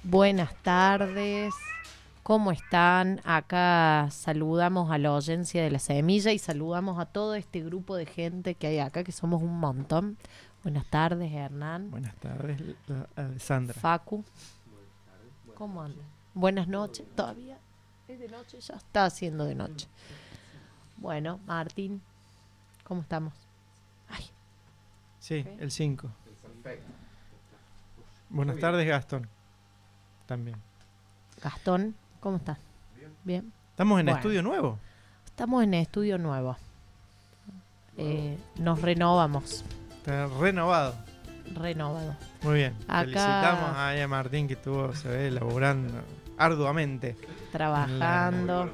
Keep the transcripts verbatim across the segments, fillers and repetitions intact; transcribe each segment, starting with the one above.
Buenas tardes, ¿cómo están? Acá saludamos a la audiencia de La Semilla y saludamos a todo este grupo de gente que hay acá, que somos un montón. Buenas tardes, Hernán. Buenas tardes, la- Alessandra. Facu. ¿Cómo anda? Buenas noches, todavía es de noche, ya está haciendo de noche. Bueno, Martín, ¿cómo estamos? Ay, Sí, Ok. el cinco. Buenas tardes, Gastón. También. Gastón, ¿cómo estás? Bien. Estamos en Bueno. estudio nuevo. Estamos en estudio nuevo. Eh, nos renovamos, Está renovado. renovado. Muy bien. Acá- Felicitamos ahí a Martín que estuvo, se ve, laburando arduamente. Trabajando.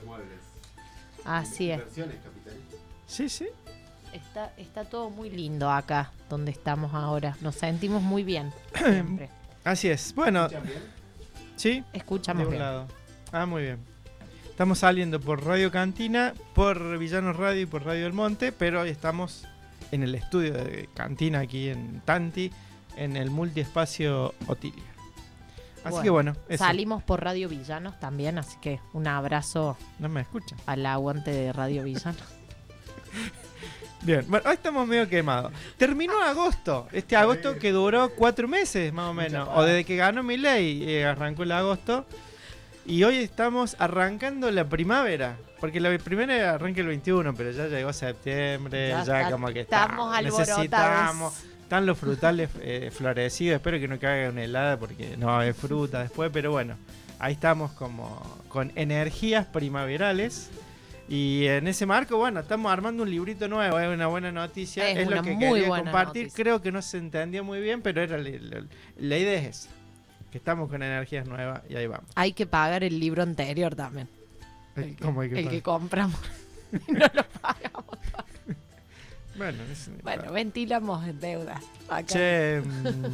Así es. Sí, sí. Está, está todo muy lindo acá, donde estamos ahora. Nos sentimos muy bien. Siempre. Así es. Bueno, sí, de Escuchamos un bien. lado. Ah, muy bien. Estamos saliendo por Radio Cantina, por Villanos Radio y por Radio del Monte, pero hoy estamos en el estudio de Cantina aquí en Tanti, en el multiespacio Otilia. Así Bueno, que bueno, eso. Salimos por Radio Villanos también, así que un abrazo No me escuchan. al aguante de Radio Villanos. Bien, bueno, hoy estamos medio quemados. Terminó agosto, este agosto que duró cuatro meses más o menos, o desde que ganó Milei eh, arrancó el agosto, y hoy estamos arrancando la primavera, porque la primera arranca el veintiuno, pero ya llegó septiembre, ya, Ya está- como que estamos está- alborotados. necesitamos, están los frutales eh, florecidos, espero que no caiga una helada porque no va a haber fruta después, pero bueno, ahí estamos como con energías primaverales. Y en ese marco, bueno, estamos armando un librito nuevo, es una buena noticia, Es es, una lo que muy quería buena compartir. noticia. Creo que no se entendía muy bien, pero era la, la- la idea es esa, que estamos con energías nuevas y ahí vamos. Hay que pagar el libro anterior también. El que, ¿Cómo hay que el pagar? que compramos. Y no lo pagamos. Bueno, es- Bueno, ventilamos en deudas. Acá. Che,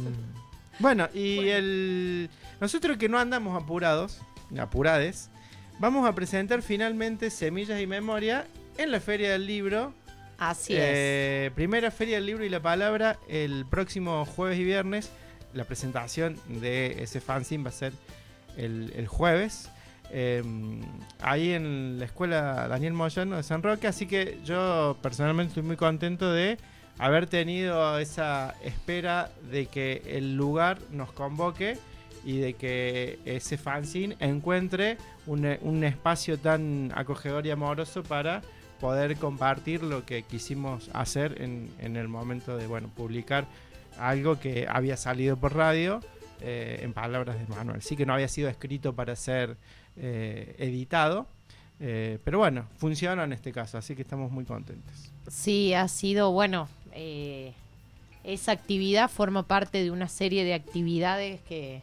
mm, bueno, y el nosotros que no andamos apurados, apurades, vamos a presentar finalmente Semillas y Memoria en la Feria del Libro. Así es. Eh, primera Feria del Libro y la Palabra el próximo jueves y viernes. La presentación de ese fanzine va a ser el, el jueves. eh, ahí en la escuela Daniel Moyano de San Roque. Así que yo personalmente estoy muy contento de haber tenido esa espera de que el lugar nos convoque y de que ese fanzine encuentre un, un espacio tan acogedor y amoroso para poder compartir lo que quisimos hacer en, en el momento de bueno publicar algo que había salido por radio eh, en palabras de Manuel. Sí que no había sido escrito para ser eh, editado, eh, pero bueno, funcionó en este caso, así que estamos muy contentos. Sí, ha sido, bueno, eh, esa actividad forma parte de una serie de actividades que,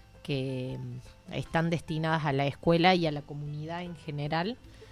que mm, están destinadas a la escuela y a la comunidad en general,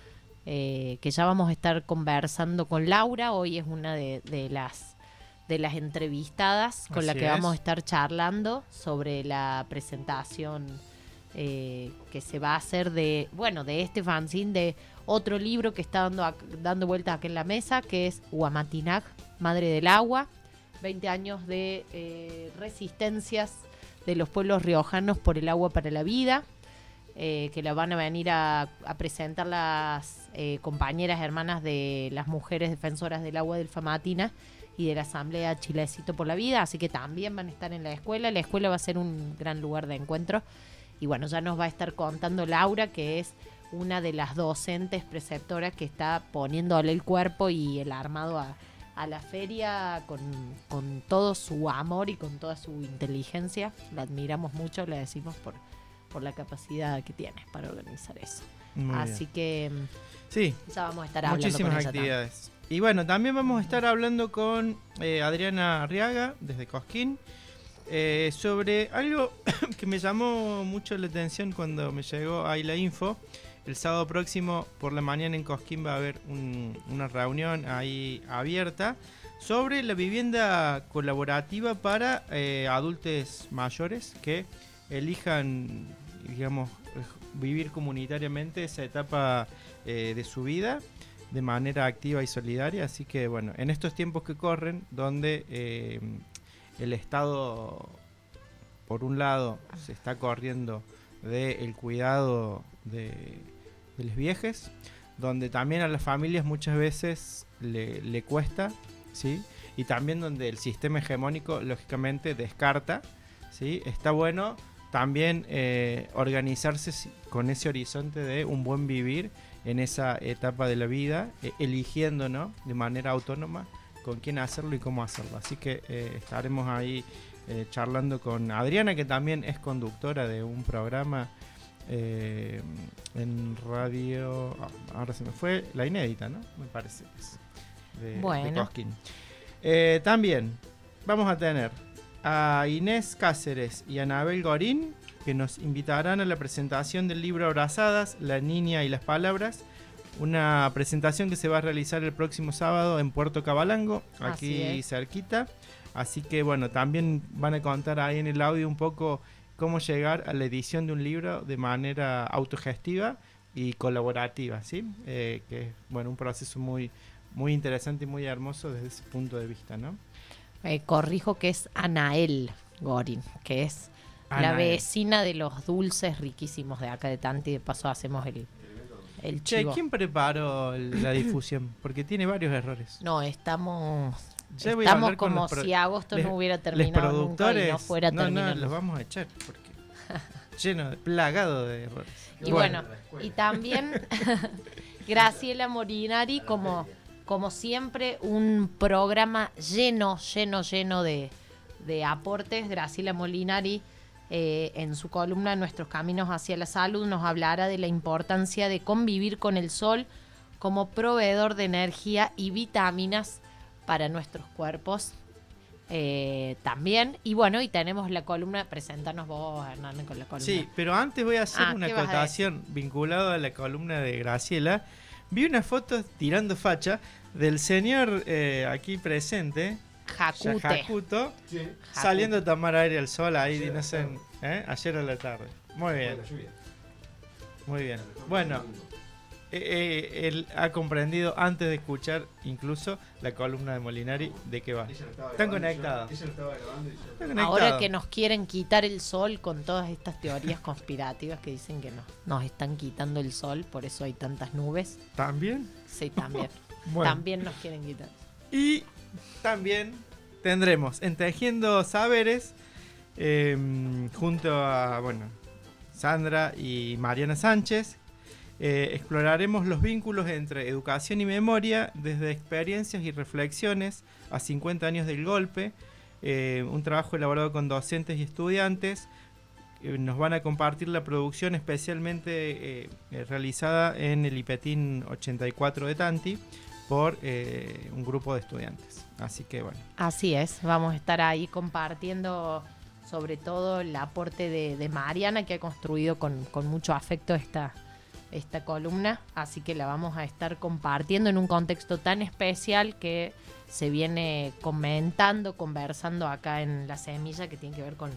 eh, que ya vamos a estar conversando con Laura. Hoy es una de, de las de las entrevistadas con la Así que es. vamos a estar charlando sobre la presentación eh, que se va a hacer de, bueno, de este fanzine, de otro libro que está dando, ac- dando vueltas aquí en la mesa, que es Huamatinac, Madre del Agua, veinte años de eh, resistencias de los pueblos riojanos por el agua para la vida, eh, que la van a venir a, a presentar las eh, compañeras hermanas de las mujeres defensoras del agua del Famatina y de la Asamblea Chilecito por la Vida, así que también van a estar en la escuela. La escuela va a ser un gran lugar de encuentro. Y bueno, ya nos va a estar contando Laura, que es una de las docentes preceptoras que está poniéndole el cuerpo y el armado a, a la feria con, con todo su amor y con toda su inteligencia. La admiramos mucho, le decimos por, por la capacidad que tiene para organizar eso. Muy Así bien. que Sí, mm, ya vamos a estar hablando muchísimas con ella también. actividades. Y bueno, también vamos a estar hablando con eh, Adriana Arriaga, desde Cosquín, eh, sobre algo que me llamó mucho la atención cuando me llegó ahí la info. El sábado próximo por la mañana en Cosquín va a haber un- una reunión ahí abierta sobre la vivienda colaborativa para eh, adultos mayores que elijan, digamos, eh, vivir comunitariamente esa etapa eh, de su vida de manera activa y solidaria. Así que bueno, en estos tiempos que corren, donde eh, el Estado por un lado se está corriendo del cuidado de, de los viejes, donde también a las familias muchas veces le, le cuesta, ¿sí? Y también donde el sistema hegemónico lógicamente descarta, ¿sí? Está bueno también eh, organizarse con ese horizonte de un buen vivir en esa etapa de la vida, eh, eligiendo, ¿no?, de manera autónoma con quién hacerlo y cómo hacerlo. Así que eh, estaremos ahí eh, charlando con Adriana, que también es conductora de un programa eh, en radio, ahora se me fue, La Inédita, ¿no? Me parece que es de, bueno. de Cosquín. Eh, también vamos a tener a Inés Cáceres y a Anabel Gorín, que nos invitarán a la presentación del libro Abrazadas, la niña y las palabras, una presentación que se va a realizar el próximo sábado en Puerto Cabalango, aquí cerquita. Así que bueno, también van a contar ahí en el audio un poco cómo llegar a la edición de un libro de manera autogestiva y colaborativa, ¿sí? Eh, que es bueno, un proceso muy, muy interesante y muy hermoso desde ese punto de vista, ¿no? Eh, corrijo que es Anael Gorin, que es Anael, la vecina de los dulces riquísimos de acá de Tanti. De paso hacemos el, el chivo. Che, ¿quién preparó la difusión? Porque tiene varios errores. No, estamos... Ya estamos como si agosto no hubiera terminado nunca y no fuera no, terminado. No, los vamos a echar porque lleno, de, plagado de errores. Y bueno, bueno y también Graciela Molinari, como, como siempre, un programa lleno, lleno, lleno de, de aportes. Graciela Molinari, eh, en su columna Nuestros Caminos hacia la Salud, nos hablará de la importancia de convivir con el sol como proveedor de energía y vitaminas para nuestros cuerpos eh, también. Y bueno, y tenemos la columna, preséntanos vos, Hernán, con la columna. Sí, pero antes voy a hacer ah, una acotación vinculada a la columna de Graciela. Vi una foto tirando facha del señor eh, aquí presente, Jacute. Jacuto, sí. Saliendo a tomar aire al sol ahí, ayer, no sé, ¿eh? ayer a la tarde. Muy bien. Muy bien. Bueno, Eh, él ha comprendido antes de escuchar incluso la columna de Molinari de qué va. Están conectados. Ahora que nos quieren quitar el sol con todas estas teorías conspirativas que dicen que nos, nos están quitando el sol, por eso hay tantas nubes. ¿También? Sí, también. Bueno. También nos quieren quitar. Y también tendremos en Tejiendo Saberes eh, junto a bueno Sandra y Mariana Sánchez. Eh, exploraremos los vínculos entre educación y memoria desde experiencias y reflexiones a cincuenta años del golpe, eh, un trabajo elaborado con docentes y estudiantes. Eh, nos van a compartir la producción especialmente eh, eh, realizada en el IPETIN ochenta y cuatro de Tanti por eh, un grupo de estudiantes. Así que bueno. Así es, vamos a estar ahí compartiendo sobre todo el aporte de, de Mariana, que ha construido con, con mucho afecto esta esta columna, así que la vamos a estar compartiendo en un contexto tan especial que se viene comentando, conversando acá en La Semilla, que tiene que ver con,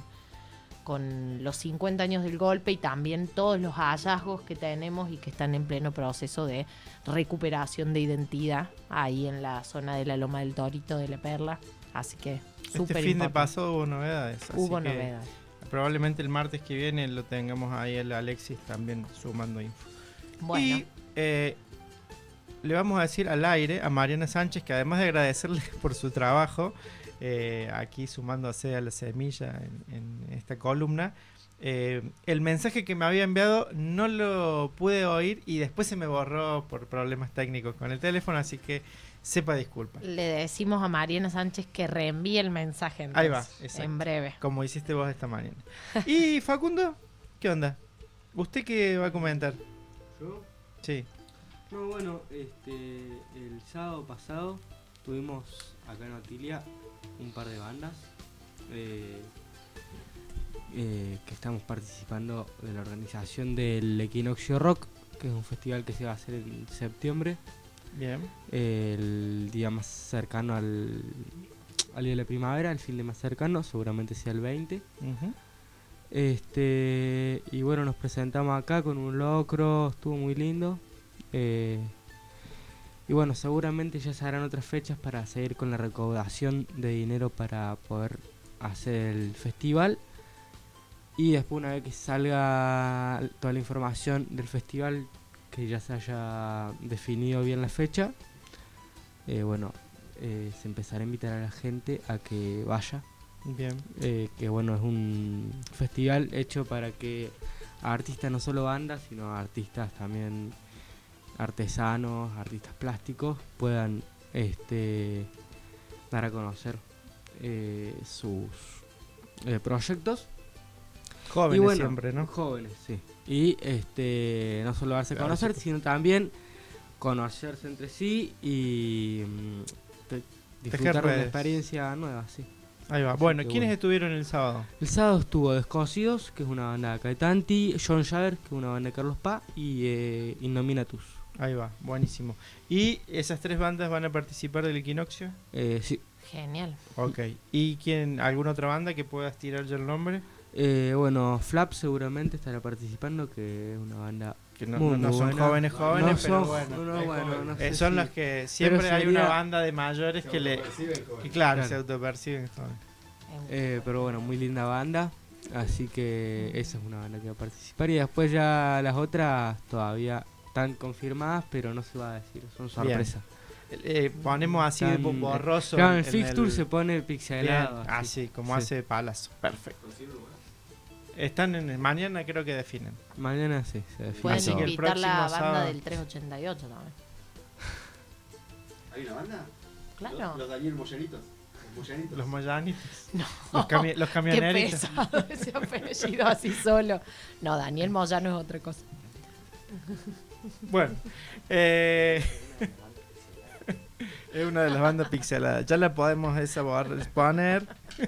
con los cincuenta años del golpe y también todos los hallazgos que tenemos y que están en pleno proceso de recuperación de identidad ahí en la zona de la Loma del Torito, de La Perla, así que súper Este fin importante. de paso hubo novedades. Hubo así que novedades. Probablemente el martes que viene lo tengamos ahí el Alexis también sumando info. Bueno. Y eh, le vamos a decir al aire a Mariana Sánchez que además de agradecerle por su trabajo, eh, aquí sumándose a La Semilla en, en esta columna, eh, el mensaje que me había enviado no lo pude oír y después se me borró por problemas técnicos con el teléfono, así que sepa disculpa. Le decimos a Mariana Sánchez que reenvíe el mensaje entonces, ahí va, exacto, en breve. Como hiciste vos esta mañana. Y Facundo, ¿qué onda? ¿Usted qué va a comentar? ¿Yo? Sí. No, bueno, este, el sábado pasado tuvimos acá en Otilia un par de bandas eh, eh, que estamos participando de la organización del Equinoccio Rock, que es un festival que se va a hacer en septiembre. Bien. Eh, el día más cercano al, al día de la primavera, el fin de más cercano, seguramente sea el veinte. Uh-huh. Este, y bueno, nos presentamos acá con un locro, estuvo muy lindo. Eh, y bueno, seguramente ya se harán otras fechas para seguir con la recaudación de dinero para poder hacer el festival. Y después, una vez que salga toda la información del festival, que ya se haya definido bien la fecha, eh, bueno, eh, se empezará a invitar a la gente a que vaya. Bien. Eh, que bueno, es un festival hecho para que a artistas, no solo bandas, sino a artistas también artesanos, artistas plásticos, puedan este, dar a conocer eh, sus eh, proyectos. Jóvenes Y bueno, siempre, ¿no? Jóvenes, sí. Y este, no solo darse a Claro, conocer, sí. sino también conocerse entre sí y mm, te- disfrutar de una redes. experiencia nueva, sí. Ahí va. Así Bueno, que ¿quiénes bueno. estuvieron el sábado? El sábado estuvo Descosidos, que es una banda de acá de Tanti, John Jagger, que es una banda de Carlos Paz, y eh, Innominatus. Ahí va, buenísimo. ¿Y esas tres bandas van a participar del equinoccio? Eh, sí. Genial. Ok. ¿Y quién, alguna otra banda que puedas tirar ya el nombre? Eh, bueno, Flap seguramente estará participando, que es una banda Que no, muy, no- no muy son buena. jóvenes jóvenes, No pero son- bueno. no, no, bueno, no Eh, sé son si- los que siempre pero hay una sería- banda de mayores que le... Que claro, se autoperciben jóvenes. Eh, pero bueno, muy linda banda. Así que esa es una banda que va a participar. Y después ya las otras todavía están confirmadas, pero no se va a decir, son sorpresa. Eh, ponemos así de Están- borroso. Claro, en en el fixture el- se pone Bien, pixelado. así, como Sí. hace Palazo. Perfecto. Están en el mañana, creo que definen. Mañana sí, se define Pueden Así que el invitar la próximo banda sábado- del trescientos ochenta y ocho también. ¿Hay una banda? Claro. Los, los Daniel Moyanitos. Los Moyanitos. Los Moyanitos. No. Los, cami- los Qué camioneritos. pesado ese apellido así solo. No, Daniel Moyano es otra cosa. Bueno, eh, es una de las bandas pixeladas. Ya la podemos esa bor- poner.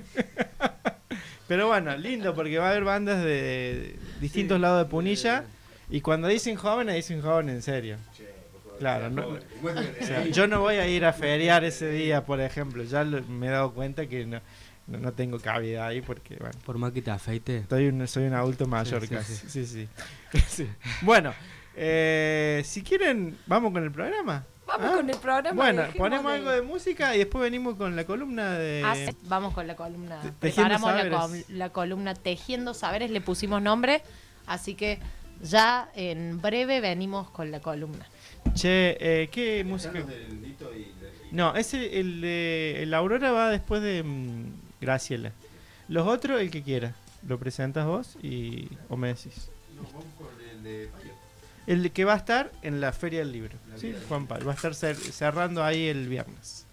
Pero bueno, lindo porque va a haber bandas de distintos Sí. lados de Punilla. Y cuando dicen jóvenes, dicen jóvenes en serio. Che, por favor, Claro, sean no- jóvenes. Muestren O sea, ahí. yo no voy a ir a feriar ese día, por ejemplo. Ya lo- me he dado cuenta que no, no, no tengo cabida ahí porque, bueno, Por más que te afeite. estoy un, soy un adulto mayor Sí, sí, casi. sí. Sí, sí. Sí. Bueno, eh, si quieren, vamos con el programa. Vamos Ah, con el programa. Bueno, dejemos ponemos de- algo de música y después venimos con la columna de... Ah, sí, vamos con la columna. Te- Tejiendo Preparamos la, Saberes. col- la columna Tejiendo Saberes, le pusimos nombre, así que ya en breve venimos con la columna. Che, eh, ¿qué música? Danos del Dito y del- No, ese, el de el Aurora va después de mm, Graciela. Los otros, el que quiera. Lo presentas vos y o me decís. No, vamos con el de Payo. El que va a estar en la Feria del Libro. La Sí, Feria del Juan Pablo. Va a estar cer- cerrando ahí el viernes.